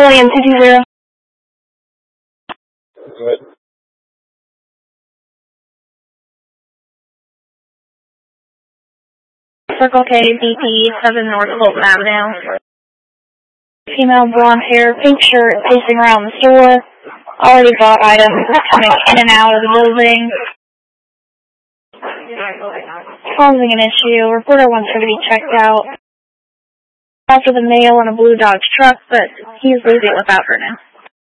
Alien 220. Good. Circle K, BP, 7 North Fulton Avenue. Female, blonde hair, pink shirt, pacing around the store. Already got items coming in and out of the building. Causing an issue. Reporter wants her to be checked out. After the male in a blue Dodge truck, but he's leaving without her now.